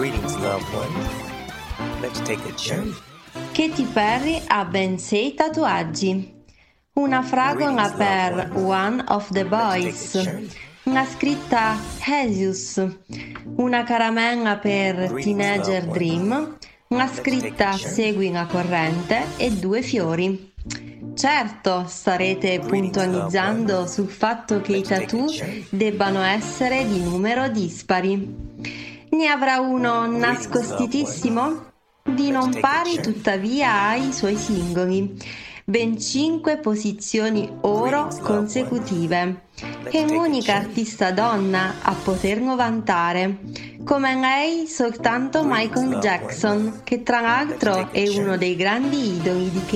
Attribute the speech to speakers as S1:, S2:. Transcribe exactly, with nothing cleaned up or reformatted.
S1: Greetings, loved one. Let's take a journey.
S2: Katy Perry ha ben sei tatuaggi. Una fragola per One of the Boys, una scritta Jesus, una caramella per Teenager Dream, una scritta Segui la corrente e due fiori. Certo, starete puntualizzando sul fatto che i tattoo debbano essere di numero dispari. Ne avrà uno nascostitissimo? Di non pari tuttavia ai suoi singoli. Ben cinque posizioni oro consecutive. È l'unica artista donna a poterlo vantare. Come lei soltanto Michael Jackson, che tra l'altro è uno dei grandi idoli di